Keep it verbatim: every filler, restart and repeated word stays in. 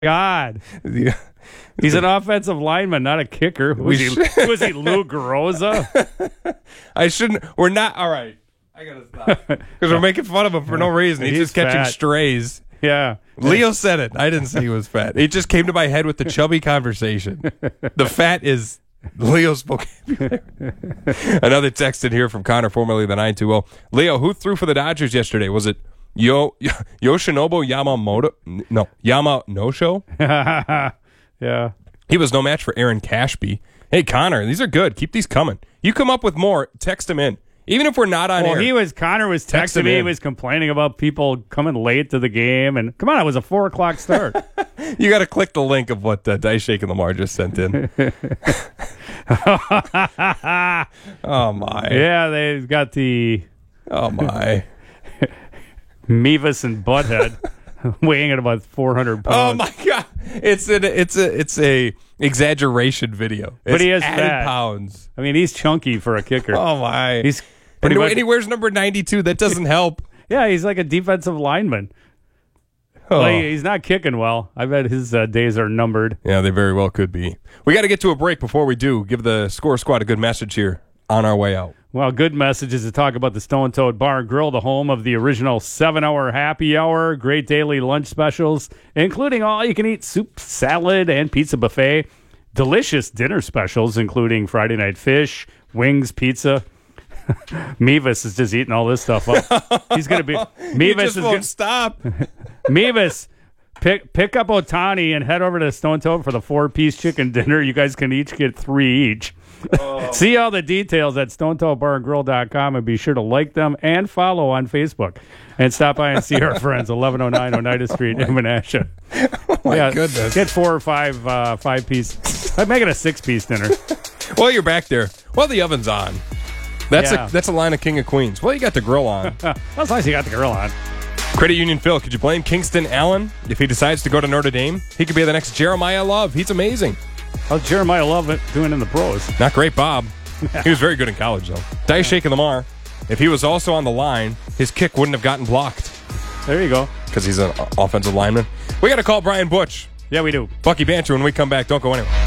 God. The, He's an offensive lineman, not a kicker. Was, he, was he Lou Garoza? I shouldn't. We're not. All right. I got to stop. Because we're making fun of him for no reason. He's, He's just catching fat. strays. Yeah. Leo said it. I didn't say he was fat. It just came to my head with the chubby conversation. The fat is Leo's vocabulary. Another text in here from Connor, formerly the nine two zero. Leo, who threw for the Dodgers yesterday? Was it Yo Yoshinobu Yamamoto? No, Yama No Show? Yeah. He was no match for Aaron Cashby. Hey, Connor, these are good. Keep these coming. You come up with more, text them in. Even if we're not on well, air. he was Connor was Text texting him me. He in. was complaining about people coming late to the game, and come on, it was a four o'clock start. You got to click the link of what uh, Dice Shake and Lamar just sent in. Oh my! Yeah, they've got the Oh my! Mevis and Butthead weighing at about four hundred Oh pounds. my God! It's a it's a it's a exaggeration video. It's But he is added fat. pounds. I mean, he's chunky for a kicker. Oh my! He's and, pretty much, and he wears number ninety-two. That doesn't help. yeah, he's like a defensive lineman. Oh. Well, he- he's not kicking well. I bet his uh, days are numbered. Yeah, they very well could be. We got to get to a break. Before we do, give the Score Squad a good message here on our way out. Well, good message is to talk about the Stone Toad Bar and Grill, the home of the original seven-hour happy hour, great daily lunch specials, including all-you-can-eat soup, salad, and pizza buffet. Delicious dinner specials, including Friday night fish, wings, pizza. Mevis is just eating all this stuff up. He's going to be... Mevis You just is won't gonna, stop. Mevis, pick pick up Otani and head over to Stone Toad for the four-piece chicken dinner. You guys can each get three each. Oh. See all the details at stone toad bar and grill dot com, and be sure to like them and follow on Facebook. And stop by and see our friends, eleven oh nine Oneida Street in Menasha. Oh my goodness! Get four or five uh, five-piece. I'd make it a six-piece dinner. Well, you're back there. Well, the oven's on. That's Yeah. a that's a line of King of Queens. Well, you got the grill on. As long as you got the grill on. Credit Union Phil, could you blame Kingston Allen if he decides to go to Notre Dame? He could be the next Jeremiah Love. He's amazing. How's Jeremiah Love it doing in the pros? Not great, Bob. He was very good in college, though. Dice Shake and Lamar. If he was also on the line, his kick wouldn't have gotten blocked There you go. because he's an offensive lineman. We got to call Brian Butch. Yeah, we do. Bucky Banter when we come back. Don't go anywhere.